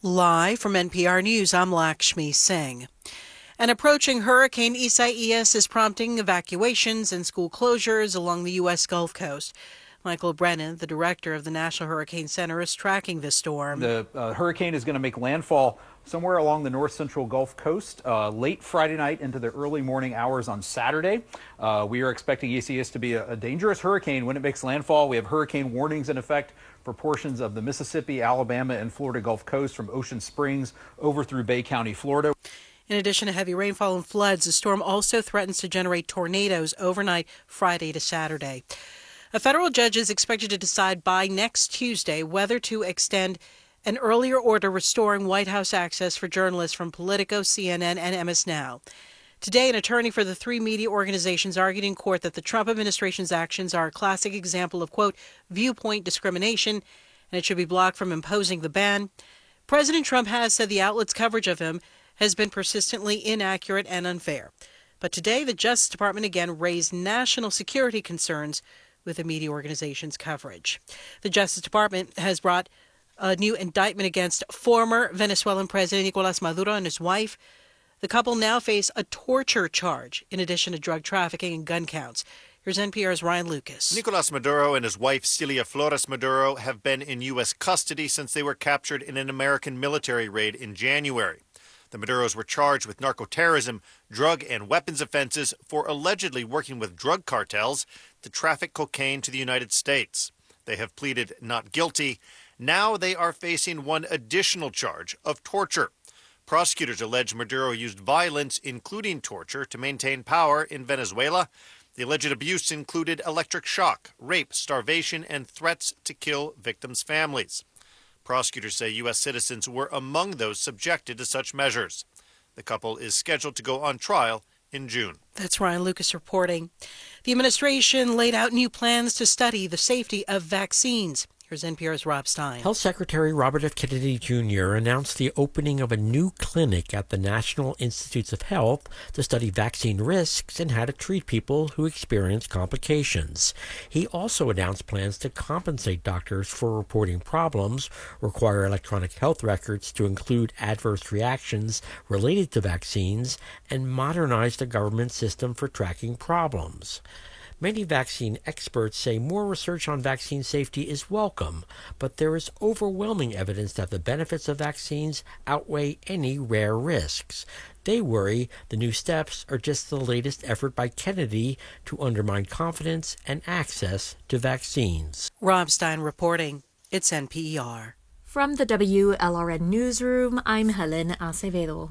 Live from NPR News, I'm Lakshmi Singh. An approaching Hurricane Isaias is prompting evacuations and school closures along the U.S. Gulf Coast. Michael Brennan, the director of the National Hurricane Center, is tracking the storm. The hurricane is going to make landfall somewhere along the north central Gulf Coast late Friday night into the early morning hours on Saturday. We are expecting Isaias to be a dangerous hurricane when it makes landfall. We have hurricane warnings in effect for portions of the Mississippi, Alabama, and Florida Gulf Coast from Ocean Springs over through Bay County, Florida. In addition to heavy rainfall and floods, the storm also threatens to generate tornadoes overnight Friday to Saturday. A federal judge is expected to decide by next Tuesday whether to extend an earlier order restoring White House access for journalists from Politico, CNN, and MS Now. Today, an attorney for the three media organizations argued in court that the Trump administration's actions are a classic example of, quote, viewpoint discrimination, and it should be blocked from imposing the ban. President Trump has said the outlet's coverage of him has been persistently inaccurate and unfair. But today, the Justice Department again raised national security concerns with the media organization's coverage. The Justice Department has brought a new indictment against former Venezuelan President Nicolas Maduro and his wife. The couple now face a torture charge in addition to drug trafficking and gun counts. Here's NPR's Ryan Lucas. Nicolas Maduro and his wife, Celia Flores Maduro, have been in U.S. custody since they were captured in an American military raid in January. The Maduros were charged with narcoterrorism, drug and weapons offenses for allegedly working with drug cartels to traffic cocaine to the United States. They have pleaded not guilty. Now they are facing one additional charge of torture. Prosecutors allege Maduro used violence, including torture, to maintain power in Venezuela. The alleged abuse included electric shock, rape, starvation, and threats to kill victims' families. Prosecutors say U.S. citizens were among those subjected to such measures. The couple is scheduled to go on trial in June. That's Ryan Lucas reporting. The administration laid out new plans to study the safety of vaccines. Here's NPR's Rob Stein. Health Secretary Robert F. Kennedy Jr. announced the opening of a new clinic at the National Institutes of Health to study vaccine risks and how to treat people who experience complications. He also announced plans to compensate doctors for reporting problems, require electronic health records to include adverse reactions related to vaccines, and modernize the government system for tracking problems. Many vaccine experts say more research on vaccine safety is welcome, but there is overwhelming evidence that the benefits of vaccines outweigh any rare risks. They worry the new steps are just the latest effort by Kennedy to undermine confidence and access to vaccines. Rob Stein reporting. It's NPR. From the WLRN Newsroom, I'm Helen Acevedo.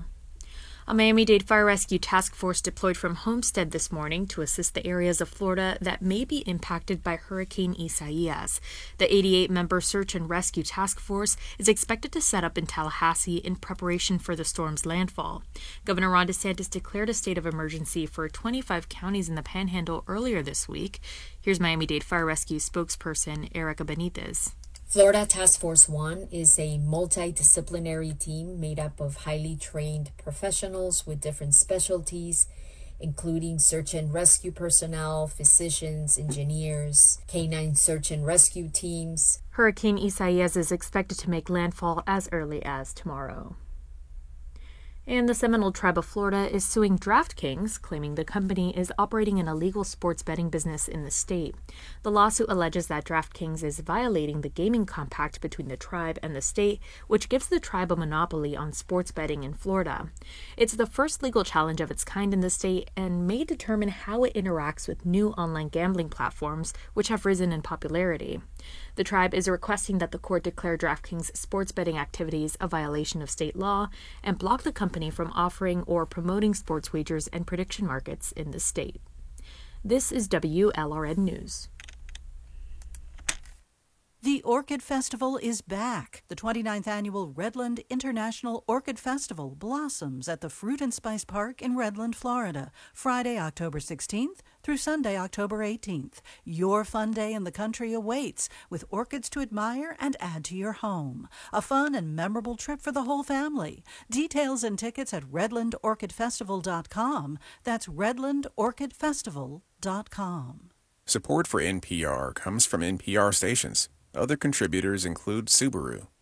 A Miami-Dade Fire Rescue Task Force deployed from Homestead this morning to assist the areas of Florida that may be impacted by Hurricane Isaias. The 88-member Search and Rescue Task Force is expected to set up in Tallahassee in preparation for the storm's landfall. Governor Ron DeSantis declared a state of emergency for 25 counties in the Panhandle earlier this week. Here's Miami-Dade Fire Rescue spokesperson Erica Benitez. Florida Task Force One is a multidisciplinary team made up of highly trained professionals with different specialties, including search and rescue personnel, physicians, engineers, canine search and rescue teams. Hurricane Isaias is expected to make landfall as early as tomorrow. And the Seminole Tribe of Florida is suing DraftKings, claiming the company is operating an illegal sports betting business in the state. The lawsuit alleges that DraftKings is violating the gaming compact between the tribe and the state, which gives the tribe a monopoly on sports betting in Florida. It's the first legal challenge of its kind in the state and may determine how it interacts with new online gambling platforms, which have risen in popularity. The tribe is requesting that the court declare DraftKings' sports betting activities a violation of state law and block the company from offering or promoting sports wagers and prediction markets in the state. This is WLRN News. The Orchid Festival is back. The 29th annual Redland International Orchid Festival blossoms at the Fruit and Spice Park in Redland, Florida, Friday, October 16th through Sunday, October 18th. Your fun day in the country awaits with orchids to admire and add to your home. A fun and memorable trip for the whole family. Details and tickets at redlandorchidfestival.com. That's redlandorchidfestival.com. Support for NPR comes from NPR stations. Other contributors include Subaru,